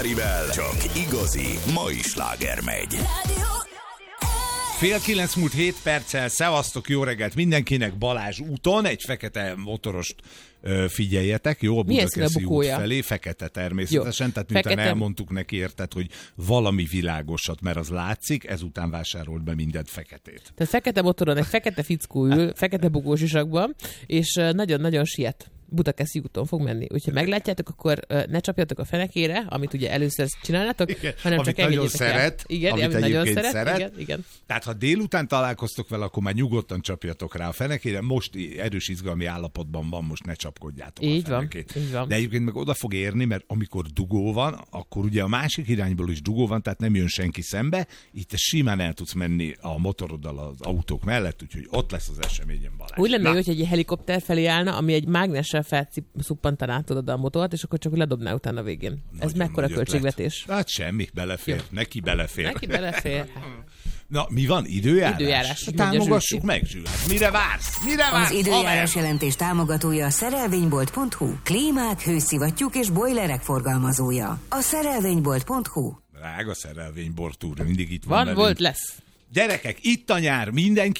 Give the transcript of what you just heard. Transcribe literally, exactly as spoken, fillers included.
Csak igazi mai sláger megy. Fél kilenc múlt hét perccel, szevasztok, jó reggelt mindenkinek, Balázs úton, egy fekete motorost ö, figyeljetek, jó, a Budakeszi út felé, fekete természetesen, jó. Tehát miután fekete... elmondtuk neki, érted, hogy valami világosat, mert az látszik, ezután vásárolt be mindent feketét. Tehát fekete motoron egy fekete fickó ül, fekete bugós isakban, és nagyon-nagyon siet. Budakeszi úton fog menni. Úgyhogy meglátjátok, akkor ne csapjatok a fenekére, amit ugye először csinálnátok, igen, hanem amit csak nagyon szeret, igen, amit amit nagyon szeret. szeret. Igen, igen. Tehát ha délután találkoztok vele, akkor már nyugodtan csapjatok rá a fenekére. Most erős izgalmi állapotban van, most ne csapkodjátok így a fenekét. Van, így van. De egyébként meg oda fog érni, mert amikor dugó van, akkor ugye a másik irányból is dugó van, tehát nem jön senki szembe, itt te simán el tudsz menni a motoroddal az autók mellett, úgyhogy ott lesz az eseményen, Balázs. Úgy lenne, hogy egy helikopter felé állna, ami egy mágnessel felszuppantaná tudod a motort, és akkor csak ledobná utána a végén. Nagyon ez mekkora költségvetés? Hát semmi, belefér. Jó. Neki belefér. Neki belefér. Na, mi van? Időjárás? Időjárás. Támogassuk meg, Zsül. Hát mire vársz? Mire vársz? Az időjárás jelentés támogatója a szerelvénybolt pont hu. Klímák, hőszivattyúk és bojlerek forgalmazója. A szerelvénybolt pont hu. Drága szerelvénybolt úr, mindig itt van. Van, volt, lesz. Gyerekek, itt a nyár, mindenki